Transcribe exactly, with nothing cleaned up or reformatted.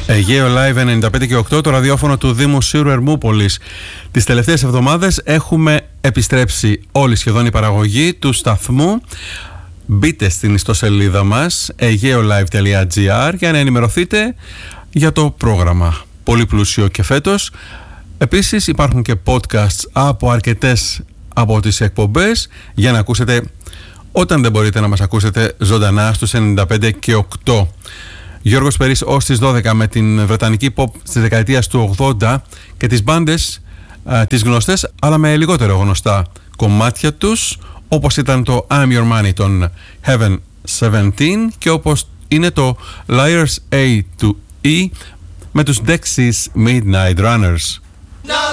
Αιγαίο Live ενενήντα πέντε και οκτώ, το ραδιόφωνο του Δήμου Σύρου Ερμούπολης. Τις τελευταίες εβδομάδες έχουμε επιστρέψει όλη σχεδόν η παραγωγή του σταθμού. Μπείτε στην ιστοσελίδα μας αιγαίο live τελεία gr για να ενημερωθείτε για το πρόγραμμα. Πολύ πλούσιο και φέτος. Επίσης υπάρχουν και podcasts από αρκετές από τις εκπομπές για να ακούσετε όταν δεν μπορείτε να μας ακούσετε ζωντανά στους ενενήντα πέντε και οκτώ. Γιώργος Περής ως τις δώδεκα με την βρετανική pop της δεκαετίας του ογδόντα και τις μπάντες α, τις γνωστές αλλά με λιγότερο γνωστά κομμάτια τους, όπως ήταν το I'm Your Money των Heaven εβδομήντα και όπως είναι το Liars A to E με τους Dexys Midnight Runners.